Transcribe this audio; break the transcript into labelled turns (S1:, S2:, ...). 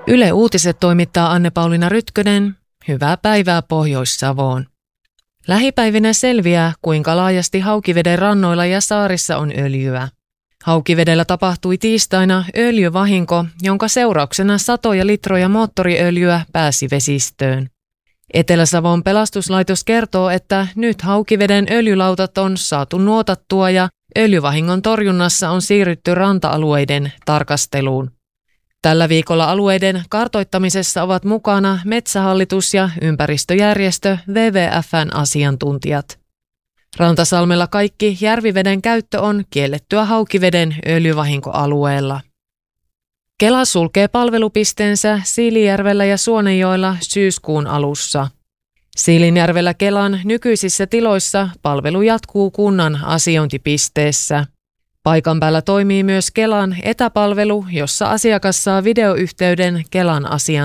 S1: Yle Uutiset toimittaa Anne-Pauliina Rytkönen. Hyvää päivää Pohjois-Savoon. Lähipäivinä selviää, kuinka laajasti Haukiveden rannoilla ja saarissa on öljyä. Haukivedellä tapahtui tiistaina öljyvahinko, jonka seurauksena satoja litroja moottoriöljyä pääsi vesistöön. Etelä-Savon pelastuslaitos kertoo, että nyt Haukiveden öljylautat on saatu nuotattua ja öljyvahingon torjunnassa on siirrytty ranta-alueiden tarkasteluun. Tällä viikolla alueiden kartoittamisessa ovat mukana Metsähallitus ja ympäristöjärjestö WWF:n asiantuntijat. Rantasalmella kaikki järviveden käyttö on kiellettyä Haukiveden öljyvahinkoalueella. Kela sulkee palvelupisteensä Siilinjärvellä ja Suonenjoella syyskuun alussa. Siilinjärvellä Kelan nykyisissä tiloissa palvelu jatkuu kunnan asiointipisteessä. Paikan päällä toimii myös Kelan etäpalvelu, jossa asiakas saa videoyhteyden Kelan asiantuntijan